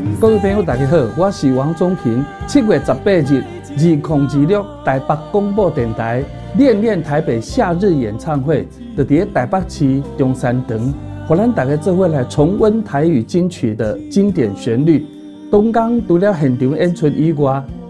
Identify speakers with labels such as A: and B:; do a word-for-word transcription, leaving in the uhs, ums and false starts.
A: 各位朋友，大家好，我是王宗平。七月十八日，二零二六台北广播电台《恋恋台北夏日演唱会》就伫台北市中山堂，互咱大家做伙来重温台语金曲的经典旋律。东港除了现场演出以外，